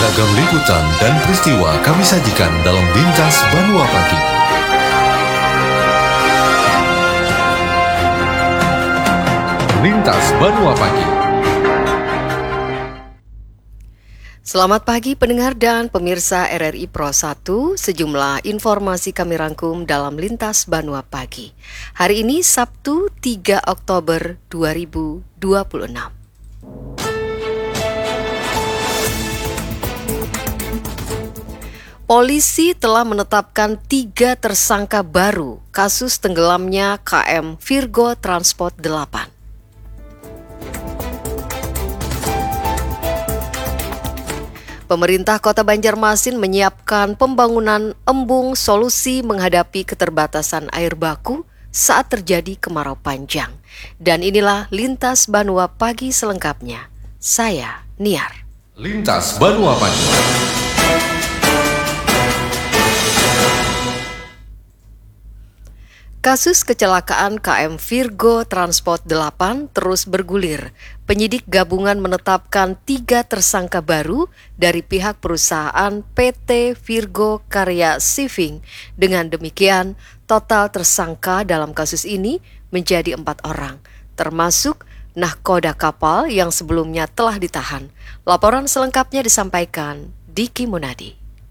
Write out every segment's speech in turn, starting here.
Beragam liputan dan peristiwa kami sajikan dalam Lintas Banua Pagi. Lintas Banua Pagi. Selamat pagi pendengar dan pemirsa RRI Pro 1, sejumlah informasi kami rangkum dalam Lintas Banua Pagi. Hari ini Sabtu 3 Oktober 2026. Polisi telah menetapkan 3 tersangka baru kasus tenggelamnya KM Virgo Transport 8. Pemerintah Kota Banjarmasin menyiapkan pembangunan embung solusi menghadapi keterbatasan air baku saat terjadi kemarau panjang. Dan inilah Lintas Banua Pagi selengkapnya. Saya Niar. Lintas Banua Pagi. Kasus kecelakaan KM Virgo Transport 8 terus bergulir. Penyidik gabungan menetapkan 3 tersangka baru dari pihak perusahaan PT Virgo Karya Shipping. Dengan demikian, total tersangka dalam kasus ini menjadi 4 orang, termasuk nahkoda kapal yang sebelumnya telah ditahan. Laporan selengkapnya disampaikan Diki Munadi.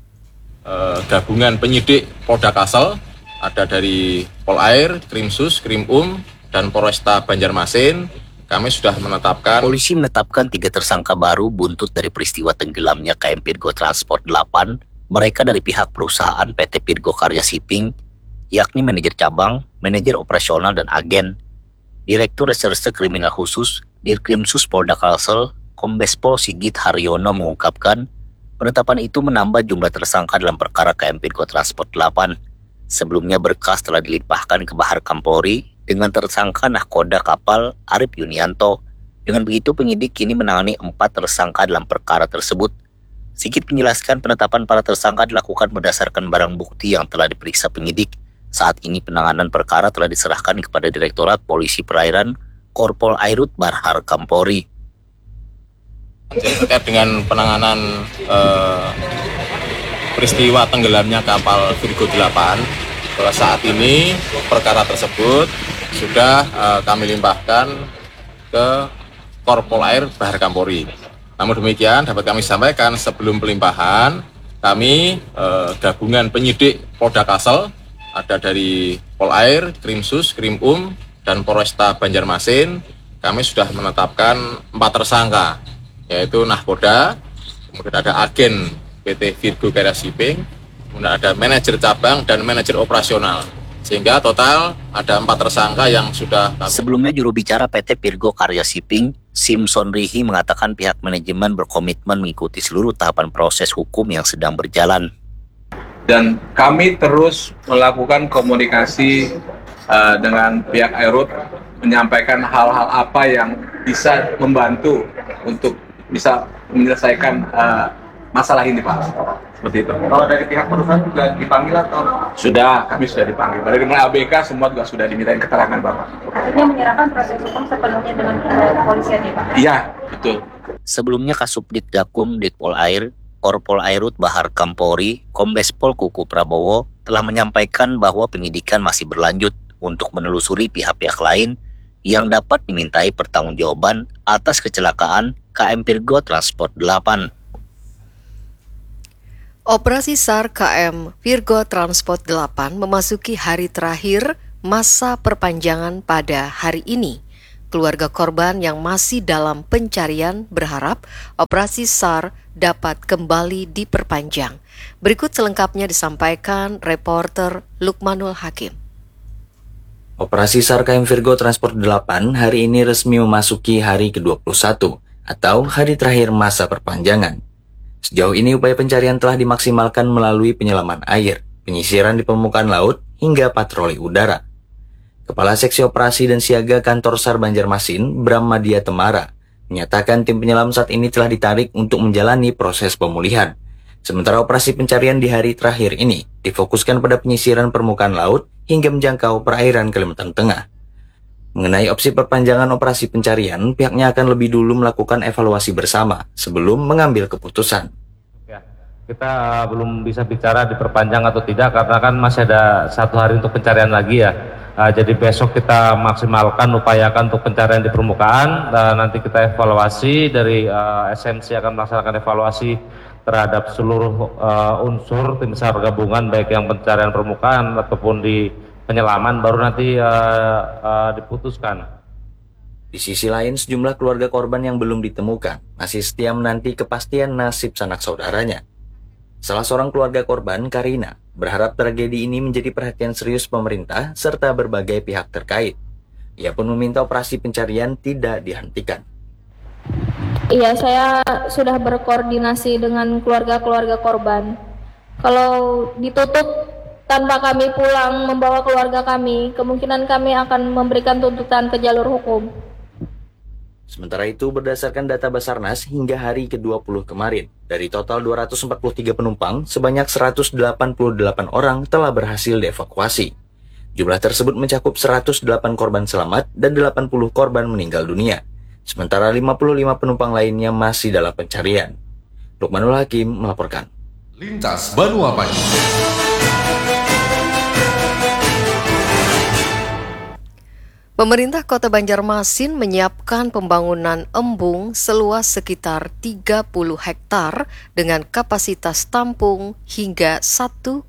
Gabungan penyidik Polda Kalsel ada dari Polair, Krimsus, Krimum, dan Polresta Banjarmasin. Kami sudah menetapkan. Polisi menetapkan 3 tersangka baru buntut dari peristiwa tenggelamnya KM Virgo Transport 8. Mereka dari pihak perusahaan PT Virgo Karya Shipping, yakni manajer cabang, manajer operasional, dan agen. Direktur Reserse Kriminal Khusus Dirkrimsus Polda Kalsel, Kombes Pol Sigit Haryono mengungkapkan, penetapan itu menambah jumlah tersangka dalam perkara KM Virgo Transport 8. Sebelumnya berkas telah dilimpahkan ke Bahar Kampori dengan tersangka nahkoda kapal Arif Yunianto. Dengan begitu penyidik kini menangani 4 tersangka dalam perkara tersebut. Sigit menjelaskan penetapan para tersangka dilakukan berdasarkan barang bukti yang telah diperiksa penyidik. Saat ini penanganan perkara telah diserahkan kepada Direktorat Polisi Perairan Korpol Airut Bahar Kampori. Terkait dengan penanganan peristiwa tenggelamnya kapal Virgo 8, saat ini perkara tersebut sudah kami limpahkan ke Korpol Air Bahar Kampori. Namun demikian dapat kami sampaikan sebelum pelimpahan, kami gabungan penyidik Polda Kalsel ada dari Polair, Krimsus, Krimum, dan Polresta Banjarmasin. Kami sudah menetapkan 4 tersangka, yaitu nahkoda, kemudian ada agen PT Virgo Karya Shipping, kemudian ada manajer cabang dan manajer operasional. Sehingga total ada 4 tersangka yang sudah. Sebelumnya juru bicara PT Virgo Karya Shipping, Simpson Rihi, mengatakan pihak manajemen berkomitmen mengikuti seluruh tahapan proses hukum yang sedang berjalan. Dan kami terus melakukan komunikasi dengan pihak Airut, menyampaikan hal-hal apa yang bisa membantu untuk bisa menyelesaikan masalah ini, Pak. Seperti itu. Kalau dari pihak perusahaan juga dipanggil atau? Sudah, kami sudah dipanggil. Dari mulai ABK semua juga sudah dimintain keterangan, Bapak. Artinya menyerahkan proses hukum sepenuhnya dengan kepolisian ya, Pak? Iya, betul. Sebelumnya Kasubdit Gakum Ditpol Air, Korpol Airut Bahar Kampori, Kombes Pol Kuku Prabowo telah menyampaikan bahwa penyidikan masih berlanjut untuk menelusuri pihak-pihak lain yang dapat dimintai pertanggungjawaban atas kecelakaan KM Virgo Transport 8. Operasi SAR KM Virgo Transport 8 memasuki hari terakhir masa perpanjangan pada hari ini. Keluarga korban yang masih dalam pencarian berharap operasi SAR dapat kembali diperpanjang. Berikut selengkapnya disampaikan reporter Lukmanul Hakim. Operasi SAR KM Virgo Transport 8 hari ini resmi memasuki hari ke-21 atau hari terakhir masa perpanjangan. Sejauh ini upaya pencarian telah dimaksimalkan melalui penyelaman air, penyisiran di permukaan laut, hingga patroli udara. Kepala Seksi Operasi dan Siaga Kantor SAR Banjarmasin, Bram Madia Temara, menyatakan tim penyelam saat ini telah ditarik untuk menjalani proses pemulihan. Sementara operasi pencarian di hari terakhir ini difokuskan pada penyisiran permukaan laut hingga menjangkau perairan Kalimantan Tengah. Mengenai opsi perpanjangan operasi pencarian, pihaknya akan lebih dulu melakukan evaluasi bersama sebelum mengambil keputusan. Kita belum bisa bicara diperpanjang atau tidak karena kan masih ada 1 hari untuk pencarian lagi ya. Jadi besok kita maksimalkan, upayakan untuk pencarian di permukaan. Nanti kita evaluasi dari SMC akan melaksanakan evaluasi terhadap seluruh unsur tim SAR gabungan baik yang pencarian permukaan ataupun di penyelaman, baru nanti diputuskan. Di sisi lain, sejumlah keluarga korban yang belum ditemukan masih setia menanti kepastian nasib sanak saudaranya. Salah seorang keluarga korban, Karina, berharap tragedi ini menjadi perhatian serius pemerintah serta berbagai pihak terkait. Ia pun meminta operasi pencarian tidak dihentikan. Iya, saya sudah berkoordinasi dengan keluarga-keluarga korban. Kalau ditutup tanpa kami pulang membawa keluarga kami, kemungkinan kami akan memberikan tuntutan ke jalur hukum. Sementara itu, berdasarkan data Basarnas hingga hari ke-20 kemarin, dari total 243 penumpang, sebanyak 188 orang telah berhasil dievakuasi. Jumlah tersebut mencakup 108 korban selamat dan 80 korban meninggal dunia. Sementara 55 penumpang lainnya masih dalam pencarian. Lukmanul Hakim melaporkan. Lintas Banua Pagi. Pemerintah Kota Banjarmasin menyiapkan pembangunan embung seluas sekitar 30 hektar dengan kapasitas tampung hingga 1,1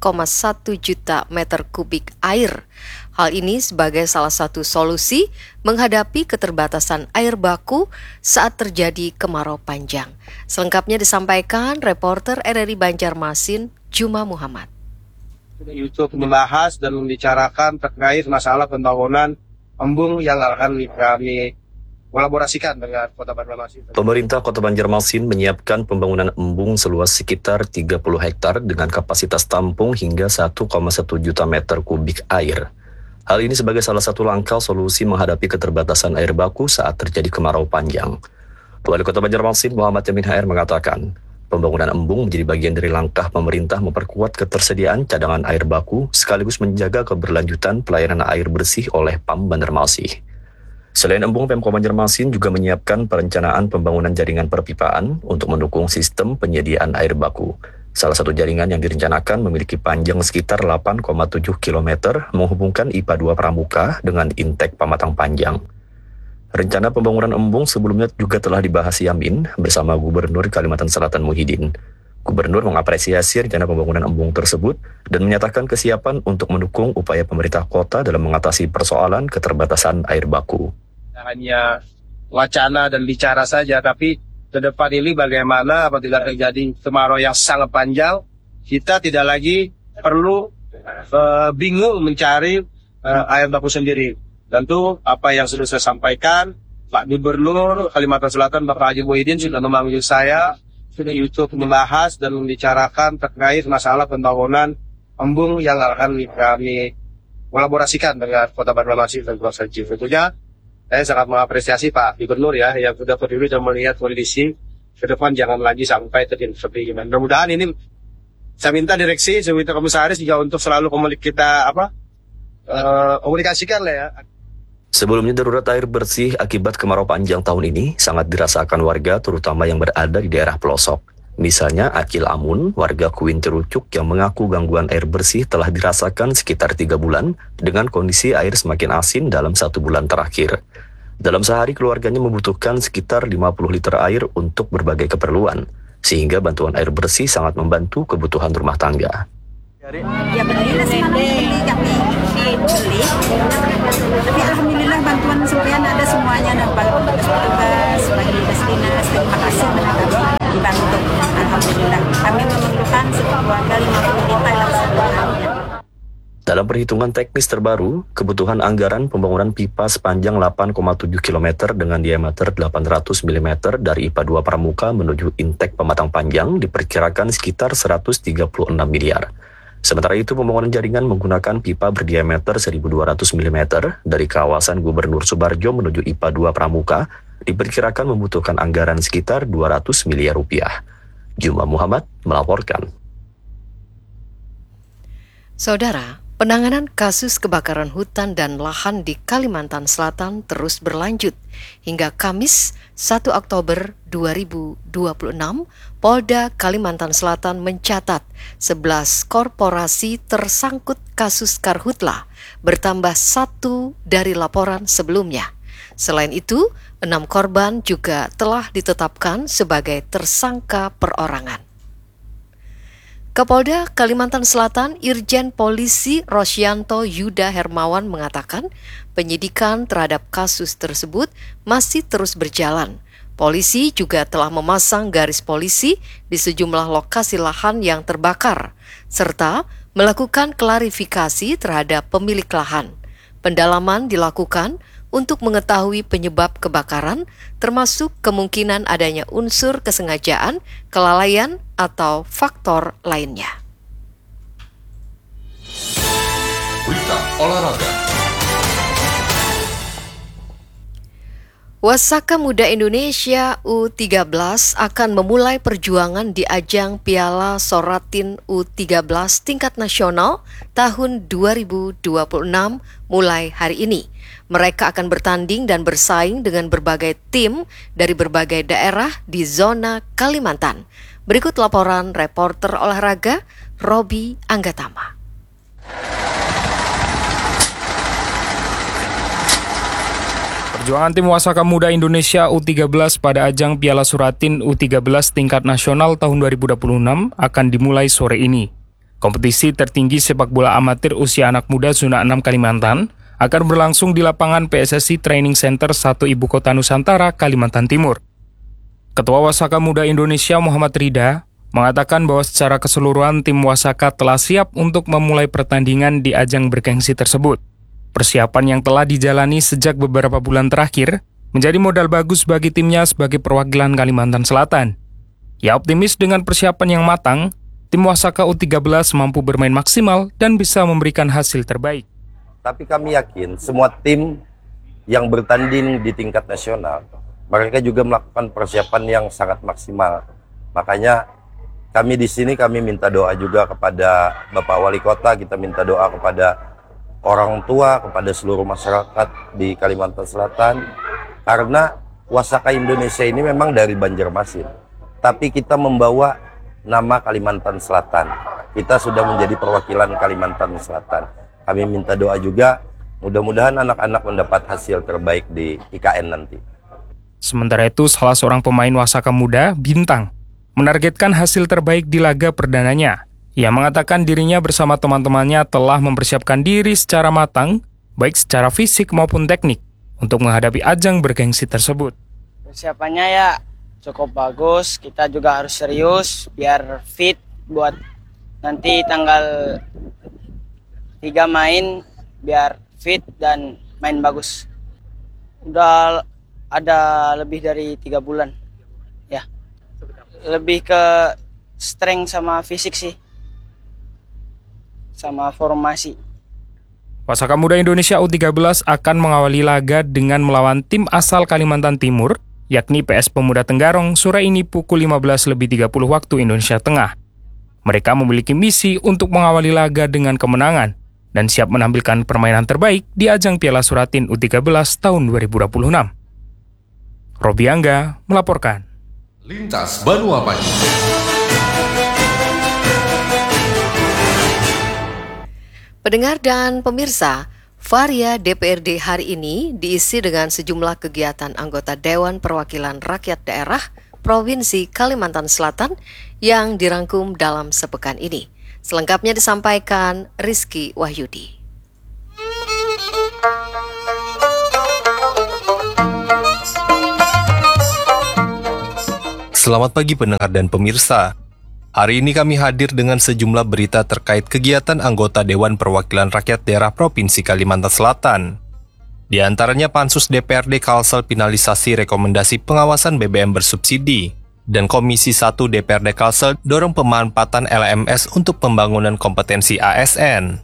juta meter kubik air. Hal ini sebagai salah satu solusi menghadapi keterbatasan air baku saat terjadi kemarau panjang. Selengkapnya disampaikan reporter RRI Banjarmasin, Juma Muhammad. YouTube membahas dan membicarakan terkait masalah pembangunan embung yang akan kami kolaborasikan dengan Kota Banjarmasin. Pemerintah Kota Banjarmasin menyiapkan pembangunan embung seluas sekitar 30 hektar dengan kapasitas tampung hingga 1,1 juta meter kubik air. Hal ini sebagai salah satu langkah solusi menghadapi keterbatasan air baku saat terjadi kemarau panjang. Wali Kota Banjarmasin Muhammad Yamin HR mengatakan, pembangunan embung menjadi bagian dari langkah pemerintah memperkuat ketersediaan cadangan air baku sekaligus menjaga keberlanjutan pelayanan air bersih oleh PAM Banjarmasin. Selain embung, Pemko Banjarmasin juga menyiapkan perencanaan pembangunan jaringan perpipaan untuk mendukung sistem penyediaan air baku. Salah satu jaringan yang direncanakan memiliki panjang sekitar 8,7 km menghubungkan IPA 2 Pramuka dengan Intek Pamatang Panjang. Rencana pembangunan embung sebelumnya juga telah dibahas Yamin bersama Gubernur Kalimantan Selatan Muhyiddin. Gubernur mengapresiasi rencana pembangunan embung tersebut dan menyatakan kesiapan untuk mendukung upaya pemerintah kota dalam mengatasi persoalan keterbatasan air baku. Hanya wacana dan bicara saja, tapi ke depan ini bagaimana apabila terjadi kemarau yang sangat panjang, kita tidak lagi perlu bingung mencari air baku sendiri. Tentu apa yang sudah saya sampaikan, Pak Gubernur Kalimantan Selatan Bapak Haji Muhyiddin sudah memanggil saya sudah YouTube membahas dan membicarakan terkait masalah pembangunan embung yang akan kami kolaborasikan dengan Kota Banjarmasin dan Kota Banjarmasin. Tentunya saya sangat mengapresiasi Pak Gubernur ya yang sudah peduli dan melihat kondisi ke depan, jangan lagi sampai terjadi seperti ini. Mudah-mudahan ini saya minta direksi, saya minta komisaris juga untuk selalu komunikasikan lah ya. Sebelumnya darurat air bersih akibat kemarau panjang tahun ini sangat dirasakan warga terutama yang berada di daerah pelosok. Misalnya Akil Amun, warga Kuin Terucuk yang mengaku gangguan air bersih telah dirasakan sekitar 3 bulan dengan kondisi air semakin asin dalam 1 bulan terakhir. Dalam sehari keluarganya membutuhkan sekitar 50 liter air untuk berbagai keperluan, sehingga bantuan air bersih sangat membantu kebutuhan rumah tangga. Ya belilah semalam beli kami beli, tapi alhamdulillah bantuan sampean ada semuanya dan petugas, dinas, terima kasih benar dibantu. Alhamdulillah kami memerlukan sekeluarga 50 liter sebulannya. Dalam perhitungan teknis terbaru, kebutuhan anggaran pembangunan pipa sepanjang 8,7 km dengan diameter 800 mm dari IPA 2 Pramuka menuju Intek Pamatang Panjang diperkirakan sekitar 136 miliar. Sementara itu, pembangunan jaringan menggunakan pipa berdiameter 1.200 mm dari kawasan Gubernur Subarjo menuju IPA 2 Pramuka diperkirakan membutuhkan anggaran sekitar 200 miliar rupiah. Juma Muhammad melaporkan. Saudara, Penanganan kasus kebakaran hutan dan lahan di Kalimantan Selatan terus berlanjut. Hingga Kamis 1 Oktober 2026, Polda Kalimantan Selatan mencatat 11 korporasi tersangkut kasus karhutla, bertambah 1 dari laporan sebelumnya. Selain itu, 6 korban juga telah ditetapkan sebagai tersangka perorangan. Kapolda Kalimantan Selatan Irjen Polisi Rosyanto Yuda Hermawan mengatakan penyidikan terhadap kasus tersebut masih terus berjalan. Polisi juga telah memasang garis polisi di sejumlah lokasi lahan yang terbakar, serta melakukan klarifikasi terhadap pemilik lahan. Pendalaman dilakukan untuk mengetahui penyebab kebakaran, termasuk kemungkinan adanya unsur kesengajaan, kelalaian, atau faktor lainnya. Berita olahraga. Wasaka Muda Indonesia U13 akan memulai perjuangan di ajang Piala Soratin U13 tingkat nasional tahun 2026 mulai hari ini. Mereka akan bertanding dan bersaing dengan berbagai tim dari berbagai daerah di zona Kalimantan. Berikut laporan reporter olahraga Robi Anggatama. Perjuangan tim Wasaka Muda Indonesia U13 pada ajang Piala Suratin U13 tingkat nasional tahun 2026 akan dimulai sore ini. Kompetisi tertinggi sepak bola amatir usia anak muda zona 6 Kalimantan akan berlangsung di lapangan PSSI Training Center 1 Ibu Kota Nusantara, Kalimantan Timur. Ketua Wasaka Muda Indonesia Muhammad Rida mengatakan bahwa secara keseluruhan tim Wasaka telah siap untuk memulai pertandingan di ajang bergengsi tersebut. Persiapan yang telah dijalani sejak beberapa bulan terakhir menjadi modal bagus bagi timnya sebagai perwakilan Kalimantan Selatan. Ia optimis dengan persiapan yang matang, tim Wasaka U13 mampu bermain maksimal dan bisa memberikan hasil terbaik. Tapi kami yakin semua tim yang bertanding di tingkat nasional, mereka juga melakukan persiapan yang sangat maksimal. Makanya kami di sini minta doa juga kepada Bapak Wali Kota, kita minta doa kepada orang tua, kepada seluruh masyarakat di Kalimantan Selatan. Karena Wasaka Indonesia ini memang dari Banjarmasin, tapi kita membawa nama Kalimantan Selatan. Kita sudah menjadi perwakilan Kalimantan Selatan. Kami minta doa juga, mudah-mudahan anak-anak mendapat hasil terbaik di IKN nanti. Sementara itu, salah seorang pemain Wasaka Muda, Bintang, menargetkan hasil terbaik di laga perdananya. Ia mengatakan dirinya bersama teman-temannya telah mempersiapkan diri secara matang, baik secara fisik maupun teknik, untuk menghadapi ajang bergengsi tersebut. Persiapannya ya cukup bagus, kita juga harus serius biar fit buat nanti tanggal 3 main, biar fit dan main bagus. Udah ada lebih dari 3 bulan ya. Lebih ke strength sama fisik sih, sama formasi. Wasaka Muda Indonesia U13 akan mengawali laga dengan melawan tim asal Kalimantan Timur, yakni PS Pemuda Tenggarong, sore ini pukul 15.30 waktu Indonesia Tengah. Mereka memiliki misi untuk mengawali laga dengan kemenangan dan siap menampilkan permainan terbaik di ajang Piala Suratin U13 tahun 2026. Robi Angga melaporkan. Lintas Banua Pagi. Pendengar dan pemirsa, Varia DPRD hari ini diisi dengan sejumlah kegiatan anggota Dewan Perwakilan Rakyat Daerah Provinsi Kalimantan Selatan yang dirangkum dalam sepekan ini. Selengkapnya disampaikan Rizky Wahyudi. Selamat pagi pendengar dan pemirsa. Hari ini kami hadir dengan sejumlah berita terkait kegiatan anggota Dewan Perwakilan Rakyat Daerah Provinsi Kalimantan Selatan. Di antaranya Pansus DPRD Kalsel finalisasi rekomendasi pengawasan BBM bersubsidi, dan Komisi 1 DPRD Kalsel dorong pemanfaatan LMS untuk pembangunan kompetensi ASN.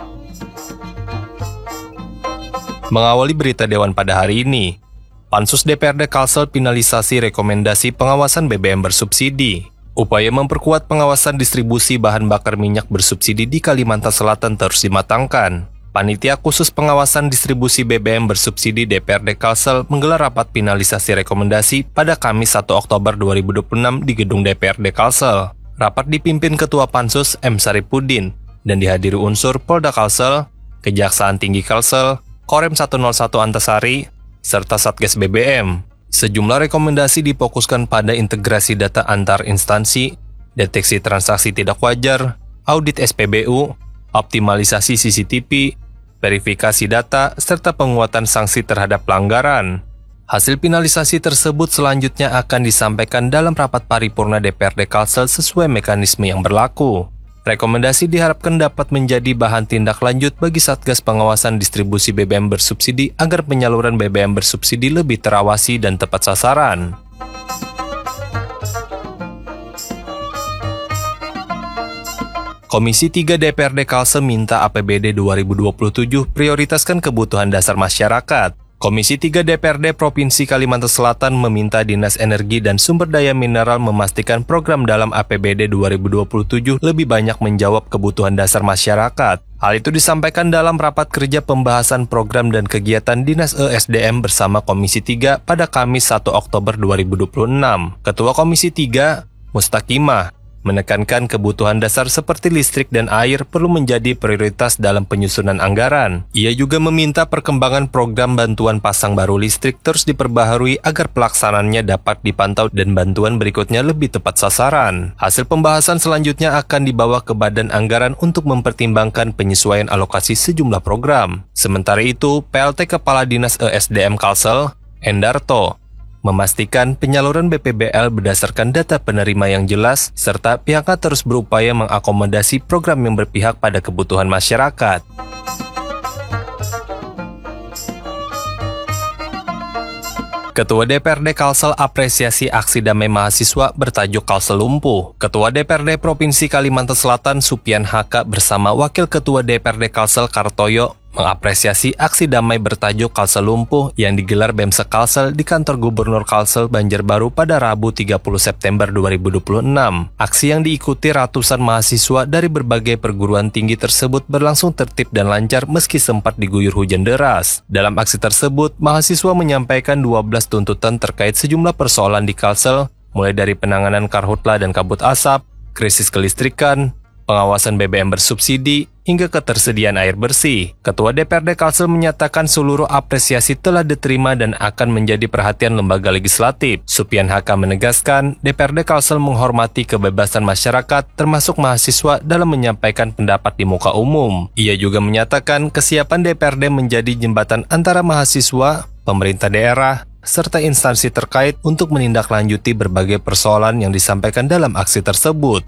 Mengawali berita Dewan pada hari ini, Pansus DPRD Kalsel finalisasi rekomendasi pengawasan BBM bersubsidi. Upaya memperkuat pengawasan distribusi bahan bakar minyak bersubsidi di Kalimantan Selatan terus dimatangkan. Panitia Khusus Pengawasan Distribusi BBM Bersubsidi DPRD Kalsel menggelar rapat finalisasi rekomendasi pada Kamis 1 Oktober 2026 di gedung DPRD Kalsel. Rapat dipimpin Ketua Pansus M. Saripudin dan dihadiri unsur Polda Kalsel, Kejaksaan Tinggi Kalsel, Korem 101 Antasari, serta Satgas BBM. Sejumlah rekomendasi difokuskan pada integrasi data antar instansi, deteksi transaksi tidak wajar, audit SPBU, optimalisasi CCTV, verifikasi data, serta penguatan sanksi terhadap pelanggaran. Hasil finalisasi tersebut selanjutnya akan disampaikan dalam rapat paripurna DPRD Kalsel sesuai mekanisme yang berlaku. Rekomendasi diharapkan dapat menjadi bahan tindak lanjut bagi Satgas Pengawasan Distribusi BBM Bersubsidi agar penyaluran BBM bersubsidi lebih terawasi dan tepat sasaran. Komisi 3 DPRD Kalsel minta APBD 2027 prioritaskan kebutuhan dasar masyarakat. Komisi 3 DPRD Provinsi Kalimantan Selatan meminta Dinas Energi dan Sumber Daya Mineral memastikan program dalam APBD 2027 lebih banyak menjawab kebutuhan dasar masyarakat. Hal itu disampaikan dalam rapat kerja pembahasan program dan kegiatan Dinas ESDM bersama Komisi 3 pada Kamis 1 Oktober 2026. Ketua Komisi 3, Mustaqimah, menekankan kebutuhan dasar seperti listrik dan air perlu menjadi prioritas dalam penyusunan anggaran. Ia juga meminta perkembangan program bantuan pasang baru listrik terus diperbaharui agar pelaksanaannya dapat dipantau dan bantuan berikutnya lebih tepat sasaran. Hasil pembahasan selanjutnya akan dibawa ke Badan Anggaran untuk mempertimbangkan penyesuaian alokasi sejumlah program. Sementara itu, PLT Kepala Dinas ESDM Kalsel, Endarto, memastikan penyaluran BPBL berdasarkan data penerima yang jelas, serta pihaknya terus berupaya mengakomodasi program yang berpihak pada kebutuhan masyarakat. Ketua DPRD Kalsel apresiasi aksi damai mahasiswa bertajuk Kalsel Lumpuh. Ketua DPRD Provinsi Kalimantan Selatan Supian Haka bersama Wakil Ketua DPRD Kalsel Kartoyo mengapresiasi aksi damai bertajuk Kalsel Lumpuh yang digelar BEMSE Kalsel di kantor Gubernur Kalsel Banjarbaru pada Rabu 30 September 2026. Aksi yang diikuti ratusan mahasiswa dari berbagai perguruan tinggi tersebut berlangsung tertib dan lancar meski sempat diguyur hujan deras. Dalam aksi tersebut, mahasiswa menyampaikan 12 tuntutan terkait sejumlah persoalan di Kalsel, mulai dari penanganan karhutla dan kabut asap, krisis kelistrikan, pengawasan BBM bersubsidi, hingga ketersediaan air bersih. Ketua DPRD Kalsel menyatakan seluruh apresiasi telah diterima dan akan menjadi perhatian lembaga legislatif. Supian Haka menegaskan, DPRD Kalsel menghormati kebebasan masyarakat, termasuk mahasiswa dalam menyampaikan pendapat di muka umum. Ia juga menyatakan kesiapan DPRD menjadi jembatan antara mahasiswa, pemerintah daerah, serta instansi terkait untuk menindaklanjuti berbagai persoalan yang disampaikan dalam aksi tersebut.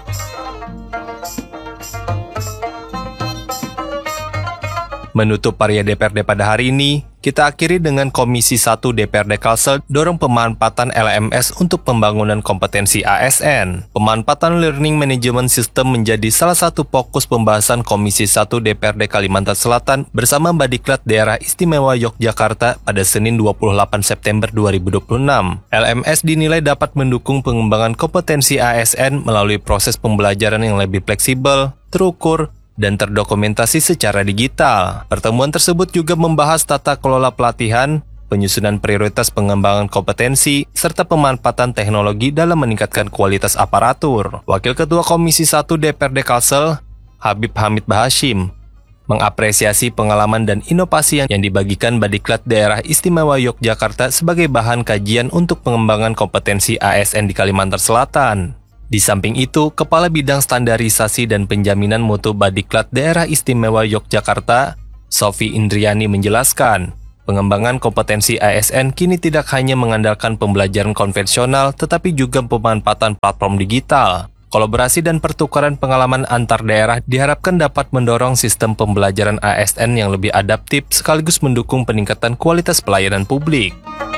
Menutup parya DPRD pada hari ini, kita akhiri dengan Komisi 1 DPRD Kalsel dorong pemanfaatan LMS untuk pembangunan kompetensi ASN. Pemanfaatan Learning Management System menjadi salah satu fokus pembahasan Komisi 1 DPRD Kalimantan Selatan bersama Badiklat Daerah Istimewa Yogyakarta pada Senin 28 September 2026. LMS dinilai dapat mendukung pengembangan kompetensi ASN melalui proses pembelajaran yang lebih fleksibel, terukur, dan terdokumentasi secara digital. Pertemuan tersebut juga membahas tata kelola pelatihan, penyusunan prioritas pengembangan kompetensi, serta pemanfaatan teknologi dalam meningkatkan kualitas aparatur. Wakil Ketua Komisi 1 DPRD Kalsel, Habib Hamid Bahashim, mengapresiasi pengalaman dan inovasi yang dibagikan Badiklat Daerah Istimewa Yogyakarta sebagai bahan kajian untuk pengembangan kompetensi ASN di Kalimantan Selatan. Di samping itu, Kepala Bidang Standarisasi dan Penjaminan Mutu Badiklat Daerah Istimewa Yogyakarta, Sofi Indriani menjelaskan, pengembangan kompetensi ASN kini tidak hanya mengandalkan pembelajaran konvensional, tetapi juga pemanfaatan platform digital. Kolaborasi dan pertukaran pengalaman antar daerah diharapkan dapat mendorong sistem pembelajaran ASN yang lebih adaptif sekaligus mendukung peningkatan kualitas pelayanan publik.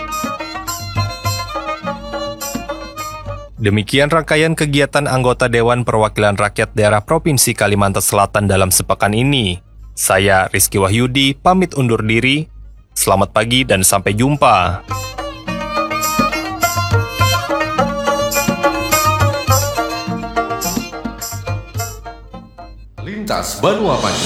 Demikian rangkaian kegiatan anggota Dewan Perwakilan Rakyat Daerah Provinsi Kalimantan Selatan dalam sepekan ini. Saya Rizky Wahyudi, pamit undur diri. Selamat pagi dan sampai jumpa. Lintas Banua Pagi.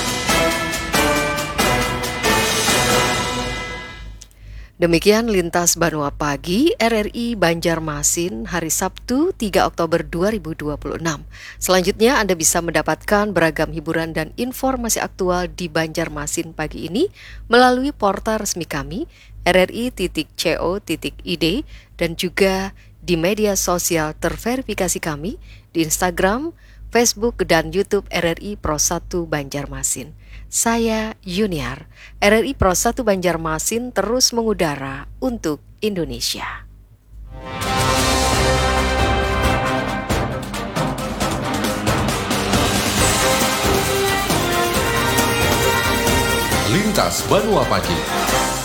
Demikian Lintas Banua Pagi RRI Banjarmasin hari Sabtu 3 Oktober 2026. Selanjutnya Anda bisa mendapatkan beragam hiburan dan informasi aktual di Banjarmasin pagi ini melalui portal resmi kami rri.co.id dan juga di media sosial terverifikasi kami di Instagram, Facebook, dan YouTube RRI Pro 1 Banjarmasin. Saya Yuniar, RRI Pro 1 Banjarmasin terus mengudara untuk Indonesia. Lintas Banua Pagi.